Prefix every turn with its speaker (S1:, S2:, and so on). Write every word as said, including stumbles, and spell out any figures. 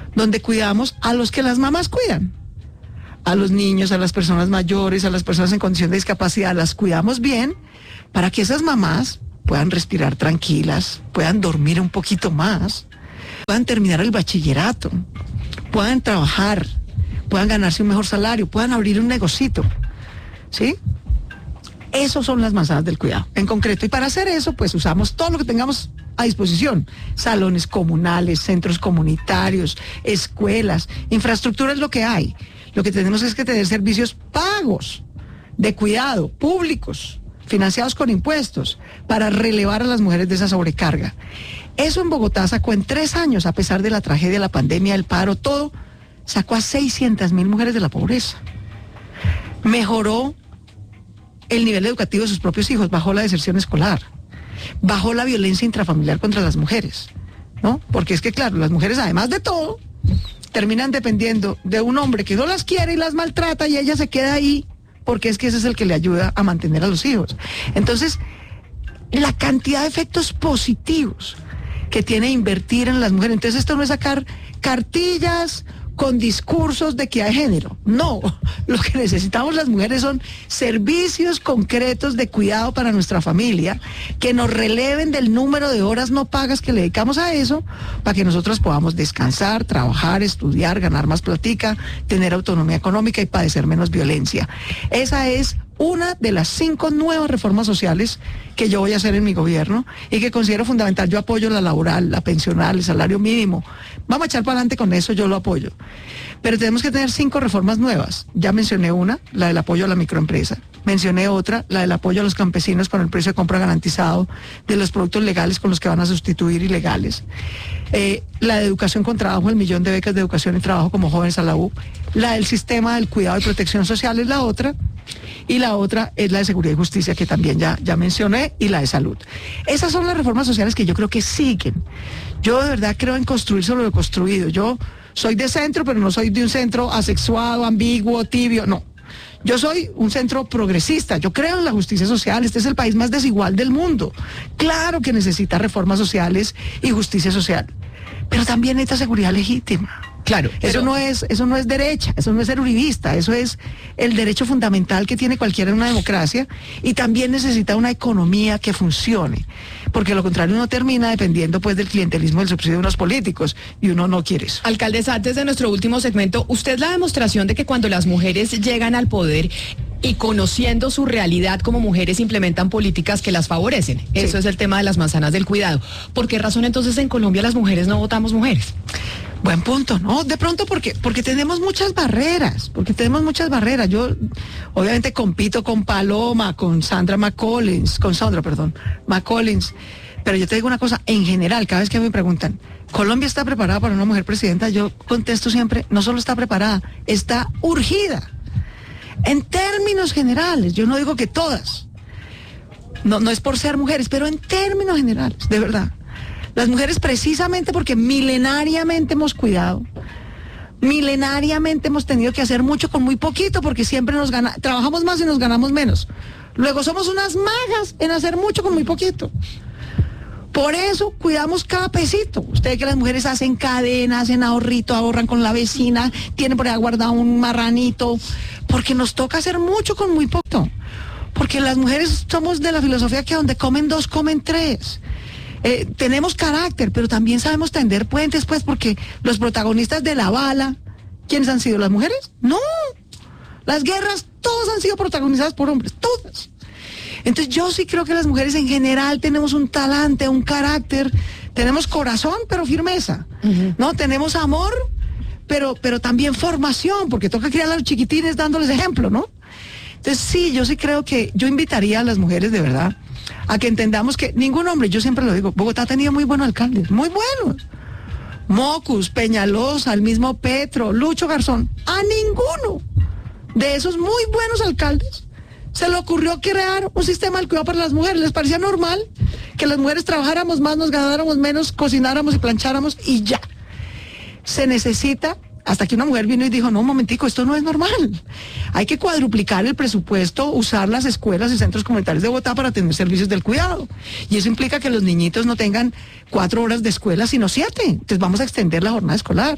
S1: donde cuidamos a los que las mamás cuidan. A los niños, a las personas mayores, a las personas en condición de discapacidad, las cuidamos bien para que esas mamás puedan respirar tranquilas, puedan dormir un poquito más, puedan terminar el bachillerato, puedan trabajar, puedan ganarse un mejor salario, puedan abrir un negocito, ¿sí? Esas son las manzanas del cuidado, en concreto. Y para hacer eso, pues usamos todo lo que tengamos a disposición. Salones comunales, centros comunitarios, escuelas, infraestructura es lo que hay. Lo que tenemos es que tener servicios pagos, de cuidado, públicos, financiados con impuestos, para relevar a las mujeres de esa sobrecarga. Eso en Bogotá sacó en tres años, a pesar de la tragedia, la pandemia, el paro, todo, sacó a seiscientas mil mujeres de la pobreza. Mejoró el nivel educativo de sus propios hijos, bajó la deserción escolar, bajó la violencia intrafamiliar contra las mujeres, ¿no? Porque es que, claro, las mujeres, además de todo, terminan dependiendo de un hombre que no las quiere y las maltrata y ella se queda ahí porque es que ese es el que le ayuda a mantener a los hijos. Entonces, la cantidad de efectos positivos que tiene invertir en las mujeres. Entonces, esto no es sacar cartillas con discursos de equidad de género. No, lo que necesitamos las mujeres son servicios concretos de cuidado para nuestra familia, que nos releven del número de horas no pagas que le dedicamos a eso, para que nosotros podamos descansar, trabajar, estudiar, ganar más platica, tener autonomía económica y padecer menos violencia. Esa es una de las cinco nuevas reformas sociales que yo voy a hacer en mi gobierno y que considero fundamental. Yo apoyo la laboral, la pensional, el salario mínimo. Vamos a echar para adelante con eso, yo lo apoyo. Pero tenemos que tener cinco reformas nuevas. Ya mencioné una, la del apoyo a la microempresa. Mencioné otra, la del apoyo a los campesinos con el precio de compra garantizado de los productos legales con los que van a sustituir ilegales. Eh, la de educación con trabajo, el millón de becas de educación y trabajo como jóvenes a la U. La del sistema del cuidado y protección social es la otra. Y la otra es la de seguridad y justicia, que también ya, ya mencioné, y la de salud. Esas son las reformas sociales que yo creo que siguen. Yo de verdad creo en construir sobre lo construido. Yo soy de centro, pero no soy de un centro asexuado, ambiguo, tibio, no. Yo soy un centro progresista, yo creo en la justicia social, este es el país más desigual del mundo. Claro que necesita reformas sociales y justicia social, pero también necesita seguridad legítima.
S2: Claro,
S1: pero... eso no es, eso no es derecha, eso no es ser uribista, eso es el derecho fundamental que tiene cualquiera en una democracia, y también necesita una economía que funcione, porque lo contrario uno termina dependiendo pues del clientelismo, del subsidio de unos políticos, y uno no quiere eso.
S2: Alcaldesa, antes de nuestro último segmento, usted es la demostración de que cuando las mujeres llegan al poder y conociendo su realidad como mujeres implementan políticas que las favorecen. Sí. Eso es el tema de las manzanas del cuidado. ¿Por qué razón entonces en Colombia las mujeres no votamos mujeres?
S1: Buen punto, ¿no? De pronto porque, porque tenemos muchas barreras, porque tenemos muchas barreras. Yo obviamente compito con Paloma, con Sandra McCollins, con Sandra, perdón, McCollins, pero yo te digo una cosa, en general, cada vez que me preguntan, ¿Colombia está preparada para una mujer presidenta? Yo contesto siempre, no solo está preparada, está urgida. En términos generales, yo no digo que todas, no, no es por ser mujeres, pero en términos generales, de verdad. Las mujeres, precisamente porque milenariamente hemos cuidado, milenariamente hemos tenido que hacer mucho con muy poquito, porque siempre nos gana, trabajamos más y nos ganamos menos. Luego somos unas magas en hacer mucho con muy poquito. Por eso cuidamos cada pesito. Ustedes que las mujeres hacen cadenas, hacen ahorrito, ahorran con la vecina, tienen por ahí guardado un marranito, porque nos toca hacer mucho con muy poco. Porque las mujeres somos de la filosofía que donde comen dos, comen tres. Eh, tenemos carácter, pero también sabemos tender puentes, pues, porque los protagonistas de la bala, ¿quiénes han sido? ¿Las mujeres? No. Las guerras, todas han sido protagonizadas por hombres, todas. Entonces yo sí creo que las mujeres en general tenemos un talante, un carácter, tenemos corazón, pero firmeza, uh-huh. ¿no? Tenemos amor, pero, pero también formación, porque toca criar a los chiquitines dándoles ejemplo, ¿no? Entonces sí, yo sí creo que yo invitaría a las mujeres de verdad a que entendamos que ningún hombre, yo siempre lo digo, Bogotá ha tenido muy buenos alcaldes, muy buenos. Mocus, Peñalosa, el mismo Petro, Lucho Garzón, a ninguno de esos muy buenos alcaldes se le ocurrió crear un sistema del cuidado para las mujeres. Les parecía normal que las mujeres trabajáramos más, nos ganáramos menos, cocináramos y plancháramos y ya. Se necesita, hasta que una mujer vino y dijo, no, un momentico, esto no es normal. Hay que cuadruplicar el presupuesto, usar las escuelas y centros comunitarios de Bogotá para tener servicios del cuidado. Y eso implica que los niñitos no tengan cuatro horas de escuela, sino siete. Entonces vamos a extender la jornada escolar.